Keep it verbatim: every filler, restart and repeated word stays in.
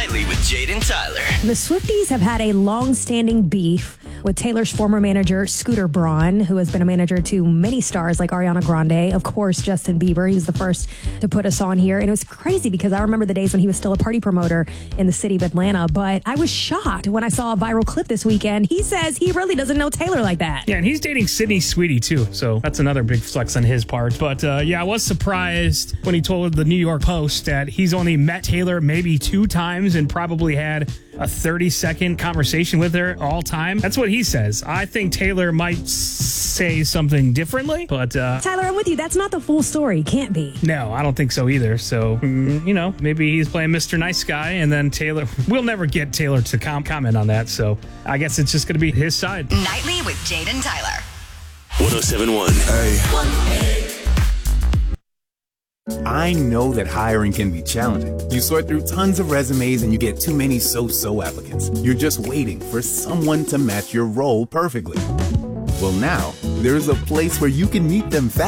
Nightly with Jade and Tyler. The Swifties have had a long-standing beef with Taylor's former manager, Scooter Braun, who has been a manager to many stars like Ariana Grande, of course, Justin Bieber. He was the first to put us on here. And it was crazy because I remember the days when he was still a party promoter in the city of Atlanta. But I was shocked when I saw a viral clip this weekend. He says he really doesn't know Taylor like that. Yeah, and he's dating Sydney Sweetie, too. So that's another big flex on his part. But uh, yeah, I was surprised when he told the New York Post that he's only met Taylor maybe two times and probably had a thirty-second conversation with her all time. That's what he says. I think Taylor might say something differently, but... Uh, Tyler, I'm with you. That's not the full story. Can't be. No, I don't think so either. So, mm, you know, maybe he's playing Mister Nice Guy, and then Taylor... We'll never get Taylor to com- comment on that, so I guess it's just going to be his side. Nightly with Jade and Tyler. one oh seven point one. Hey. I know that hiring can be challenging. You sort through tons of resumes and you get too many so-so applicants. You're just waiting for someone to match your role perfectly. Well, now, there's a place where you can meet them fast.